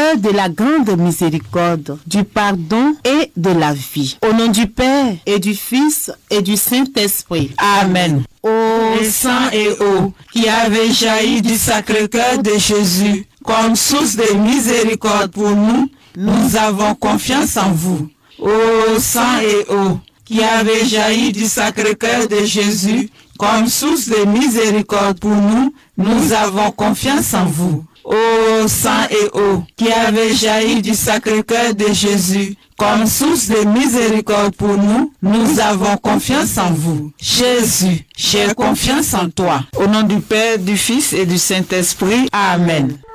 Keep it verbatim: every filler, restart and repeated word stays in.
Sacré-Cœur de la grande miséricorde, du pardon et de la vie. Au nom du Père et du Fils et du Saint-Esprit. Amen. Ô sang et eau qui avait jailli du Sacré-Cœur de Jésus, comme source de miséricorde pour nous, nous avons confiance en vous. Ô sang et eau qui avait jailli du Sacré-Cœur de Jésus, comme source de miséricorde pour nous, nous avons confiance en vous. Ô sang et eau qui avait jailli du Sacré-Cœur de Jésus, comme source de miséricorde pour nous, nous avons confiance en vous. Jésus, j'ai confiance en toi. Au nom du Père, du Fils et du Saint-Esprit. Amen.